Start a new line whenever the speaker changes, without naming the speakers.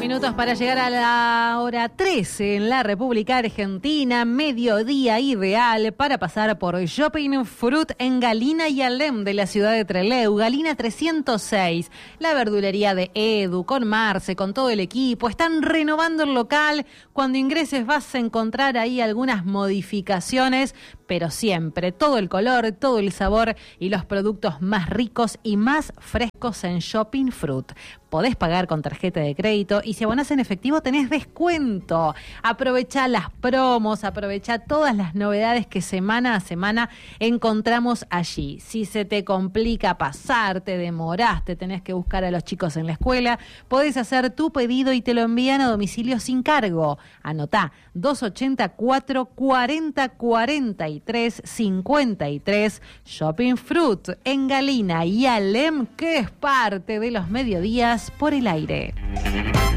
minutos para llegar a la hora 13 en la República Argentina, mediodía ideal para pasar por Shopping Fruit en Galina y Alem de la ciudad de Trelew, Galina 306, la verdulería de Edu, con Marce, con todo el equipo, están renovando el local. Cuando ingreses vas a encontrar ahí algunas modificaciones, pero siempre todo el color, todo el sabor y los productos más ricos y más frescos en Shopping Fruit. Podés pagar con tarjeta de crédito y si abonás en efectivo tenés descuento. Aprovechá las promos, aprovechá todas las novedades que semana a semana encontramos allí. Si se te complica pasar, te demoraste, tenés que buscar a los chicos en la escuela, podés hacer tu pedido y te lo envían a domicilio sin cargo. Anotá 284 40 43 53 Shopping Fruit en Galina y Alem, que es parte de los mediodías por el aire.